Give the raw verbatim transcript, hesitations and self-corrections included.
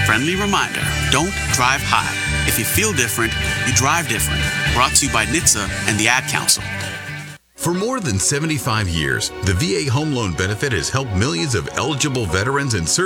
Friendly reminder, don't drive high. If you feel different, you drive different. Brought to you by N H T S A and the Ad Council. For more than seventy-five years, the V A Home Loan Benefit has helped millions of eligible veterans and